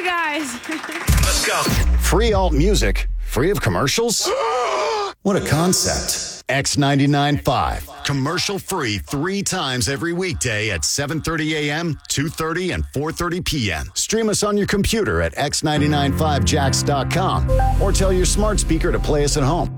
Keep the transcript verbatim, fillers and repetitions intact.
you guys. Let's go. Free alt music, free of commercials? What a concept. X ninety-nine point five. Commercial free three times every weekday at seven thirty a.m., two thirty, and four thirty p.m. Stream us on your computer at x nine nine five jacks dot com or tell your smart speaker to play us at home.